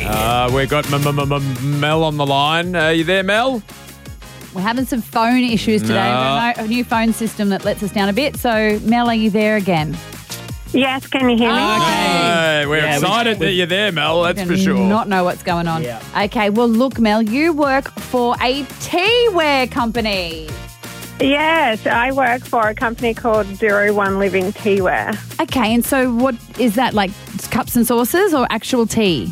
We've got Mel on the line. Are you there, Mel? We're having some phone issues today. We've got a new phone system that lets us down a bit. So, Mel, are you there again? Yes, can you hear me? Okay. We're excited that you're there, Mel. That's for sure. Not know what's going on. Yeah. Okay, well, look, Mel, you work for a tea-wear company. Yes, I work for a company called 01 Living Teaware. Okay, and so what is that, like cups and saucers or actual tea?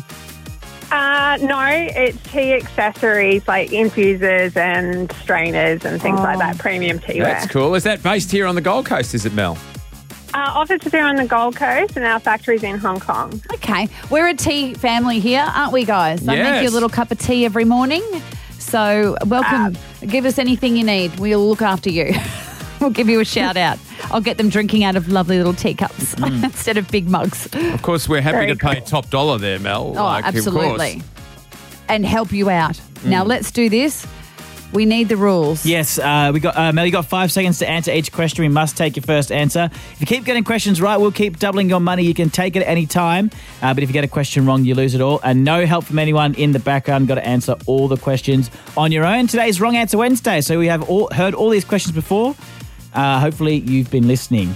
No, it's tea accessories like infusers and strainers and things like that, premium teaware. That's cool. Is that based here on the Gold Coast, is it, Mel? Our offices are on the Gold Coast and our factory's in Hong Kong. Okay, we're a tea family here, aren't we, guys? I make you a little cup of tea every morning. So welcome. Give us anything you need. We'll look after you. We'll give you a shout out. I'll get them drinking out of lovely little teacups instead of big mugs. Of course, we're happy to pay top dollar there, Mel. Oh, absolutely. And help you out. Now, let's do this. We need the rules. Yes, we got Mel, you got 5 seconds to answer each question. We must take your first answer. If you keep getting questions right, we'll keep doubling your money. You can take it at any time. But if you get a question wrong, you lose it all. And no help from anyone in the background. Got to answer all the questions on your own. Today's Wrong Answer Wednesday. So we have heard all these questions before. Hopefully you've been listening.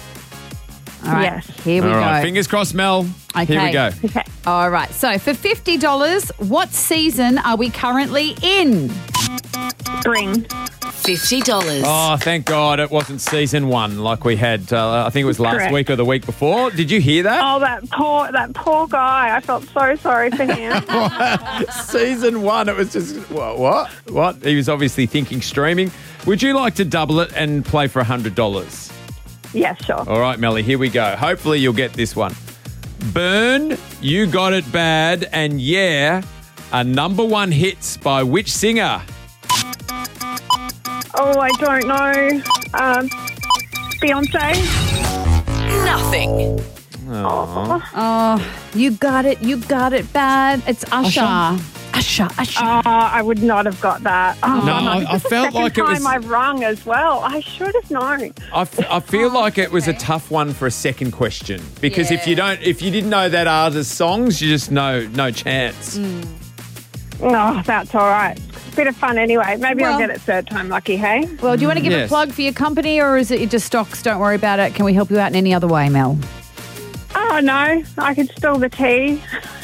All right, Yes. here we All go. right, fingers crossed, Mel. Okay. Here we go. Okay. All right, so for $50, what season are we currently in? Spring. $50. Oh, thank God it wasn't season 1 like we had, I think it was last Correct. week or the week before. Did you hear that? Oh, that poor guy. I felt so sorry for him. Season 1, it was just, what? He was obviously thinking streaming. Would you like to double it and play for $100? Yes, sure. All right, Melly, here we go. Hopefully you'll get this one. Burn, You Got It Bad, and Yeah are number 1 hits by which singer? Oh, I don't know. Beyonce? Nothing. Oh, you got it bad. It's Usher. Usher. I would not have got that. Oh, No, no, I felt like it was... time I've rung as well. I should have known. I feel like it was a tough one for a second question because if you didn't know that artist's songs, you just no chance. No, that's all right. It's a bit of fun anyway. Maybe I'll get it third time lucky, hey? Well, do you want to give a Yes. plug for your company or is it just stocks? Don't worry about it. Can we help you out in any other way, Mel? Oh, no. I could spill the tea.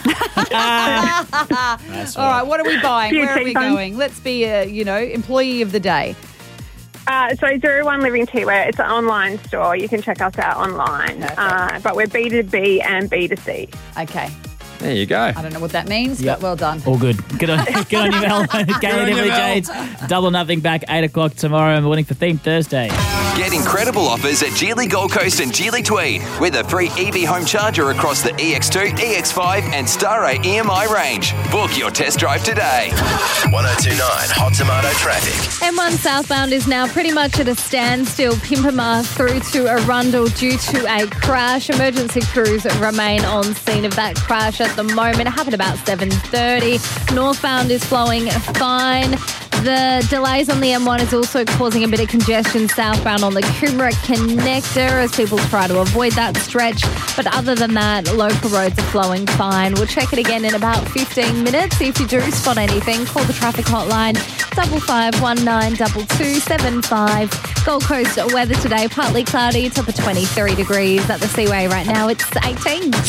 All right, what are we buying? Few Where are we teaspoons. going? Let's be employee of the day. So 01 Living Teaware, it's an online store. You can check us out online. But we're B2B and B2C. Okay. There you go. I don't know what that means, Yep. but well done. All good. Good on you, Mel. on Gay you, Every Mel. Jades. Double or Nothing back 8 o'clock tomorrow morning for Theme Thursday. Get incredible offers at Geely Gold Coast and Geely Tweed with a free EV home charger across the EX2, EX5 and Starray EMI range. Book your test drive today. 1029 Hot Tomato Traffic. M1 southbound is now pretty much at a standstill. Pimpama through to Arundel due to a crash. Emergency crews remain on scene of that crash at the moment. It happened about 7:30. Northbound is flowing fine. The delays on the M1 is also causing a bit of congestion southbound on the Coomera connector as people try to avoid that stretch. But other than that, local roads are flowing fine. We'll check it again in about 15 minutes. If you do spot anything, call the traffic hotline 55192275. Gold Coast weather today, partly cloudy, top of 23 degrees. At the Seaway right now, it's 18.